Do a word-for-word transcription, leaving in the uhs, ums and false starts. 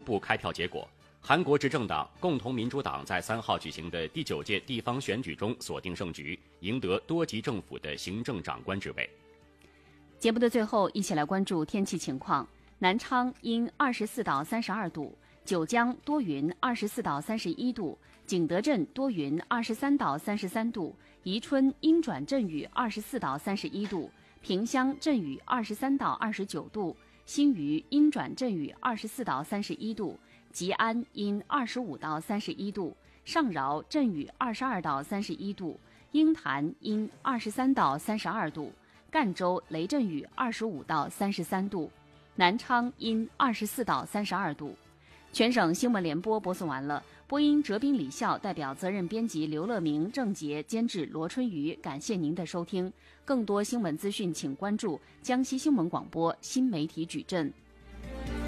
布开票结果，韩国执政党共同民主党在三号举行的第九届地方选举中锁定胜局，赢得多级政府的行政长官职位。 节目的最后，一起来关注天气情况。南昌阴二十四到三十二度，九江多云二十四到三十一度，景德镇多云二十三到三十三度，宜春阴转阵雨二十四到三十一度，萍乡阵雨二十三到二十九度，新余阴转阵雨二十四到三十一度，吉安阴二十五到三十一度，上饶阵雨二十二到三十一度，鹰潭阴二十三到三十二度，赣州雷阵雨二十五到三十三度，南昌阴二十四到三十二度。全省新闻联播播送完了，播音哲斌、李笑，代表责任编辑刘乐明、郑杰，监制罗春雨。感谢您的收听，更多新闻资讯请关注江西新闻广播新媒体矩阵。